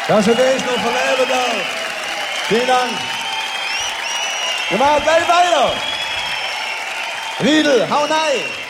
Das ist noch von Elberdorf. Vielen Dank. Wir machen gleich weiter. Riedel, hau rein.